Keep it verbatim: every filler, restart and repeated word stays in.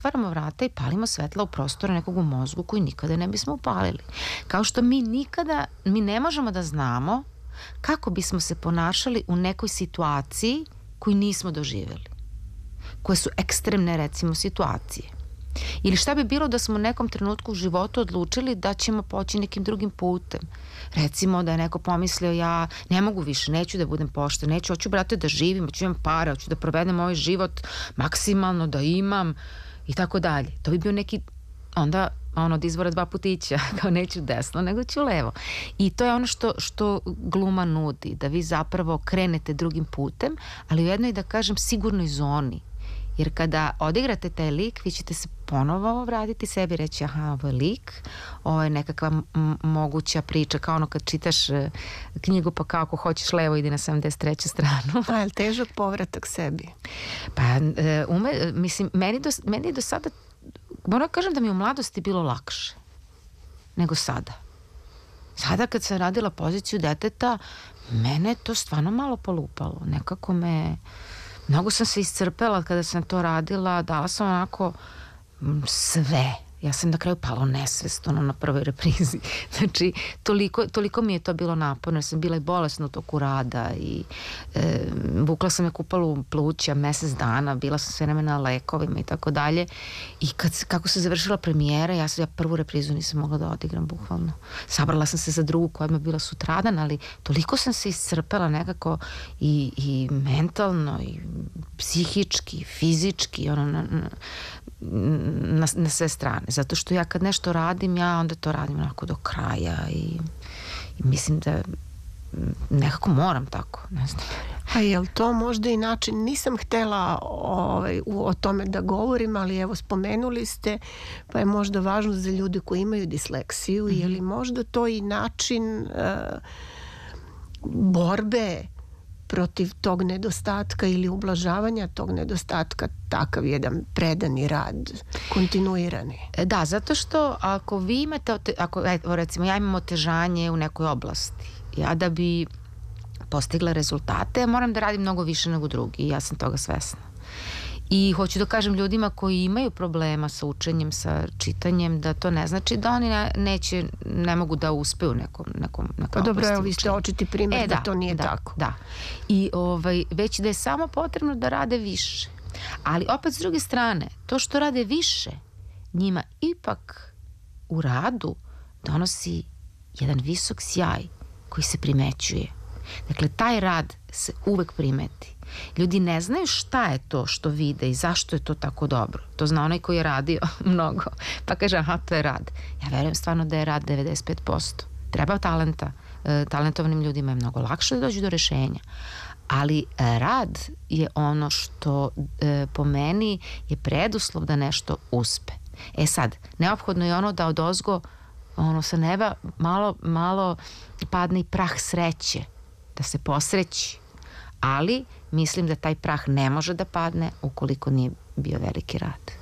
otvaramo vrata i palimo svetla u prostoru nekog u mozgu koji nikada ne bismo upalili. Kao što mi nikada, mi ne možemo da znamo kako bismo se ponašali u nekoj situaciji koju nismo doživjeli. Koje su ekstremne, recimo, situacije. Ili šta bi bilo da smo u nekom trenutku u životu odlučili da ćemo poći nekim drugim putem. Recimo da je neko pomislio ja ne mogu više, neću da budem pošten, neću, hoću brate da živim, hoću imam pare, hoću da provedem ovaj život maksimalno, da imam i tako dalje. To bi bio neki, onda ono od izvora dva putića, kao neću desno, nego ću levo. I to je ono što, što gluma nudi, da vi zapravo krenete drugim putem, ali u jednoj, da kažem, sigurnoj zoni. Jer kada odigrate taj lik, vi ćete se ponovo vratiti sebi i reći aha, ovo je lik, ovo je nekakva moguća priča, kao ono kad čitaš uh, knjigu pa kao ako hoćeš levo idi na sedamdeset treću stranu. A je li težak povratak sebi? Pa, uh, ume, mislim, meni, do, meni je do sada, moram kažem da mi u mladosti bilo lakše nego sada. Sada kad sam radila poziciju deteta, mene je to stvarno malo polupalo. Nekako me... Mnogo sam se iscrpela kada sam to radila, dala sam onako sve. Ja sam na kraju pala u nesvest, ono na prvoj reprizi. Znači, toliko, toliko mi je to bilo naporno, jer sam bila i bolesna u toku rada i e, vukla sam je kupalu pluća mesec dana, bila sam sve vreme na lekovima i tako dalje. I kad, kako se završila premijera, ja, sam, ja prvu reprizu nisam mogla da odigram, bukvalno. Sabrala sam se za drugu koja mi je bila sutradan, ali toliko sam se iscrpela nekako i, i mentalno, i psihički, i fizički, ono, na, na, na sve strane. Zato što ja kad nešto radim, ja onda to radim onako do kraja i, i mislim da nekako moram tako, ne znam. A je li to možda i način, nisam htela ovaj, o tome da govorim, ali evo spomenuli ste, pa je možda važno za ljude koji imaju disleksiju, mm-hmm. je li možda to i način uh, borbe protiv tog nedostatka ili ublažavanja tog nedostatka, takav jedan predani rad, kontinuirani? Da, zato što ako vi imate, ako, recimo ja imam otežanje u nekoj oblasti, ja da bi postigla rezultate, moram da radim mnogo više nego drugi i ja sam toga svesna. I hoću da kažem ljudima koji imaju problema sa učenjem, sa čitanjem, da to ne znači da oni ne, neće, ne mogu da uspeju u nekom, nekom, nekom pa dobro, evo vi ste očiti primjer e, da, da to nije da, tako. Da, i ovaj, već da je samo potrebno da rade više. Ali opet s druge strane, to što rade više, njima ipak u radu donosi jedan visok sjaj koji se primećuje. Dakle, taj rad se uvek primeti. Ljudi ne znaju šta je to što vide i zašto je to tako dobro. To zna onaj koji je radio mnogo. Pa kaže, aha, to je rad. Ja verujem stvarno da je rad devedeset pet posto. Treba talenta. E, talentovanim ljudima je mnogo lakše da dođu do rešenja. Ali rad je ono što e, po meni je preduslov da nešto uspe. E sad, neophodno je ono da odozgo ono sa neba malo, malo padne i prah sreće. Da se posreći. Ali mislim da taj prah ne može da padne ukoliko nije bio veliki rad.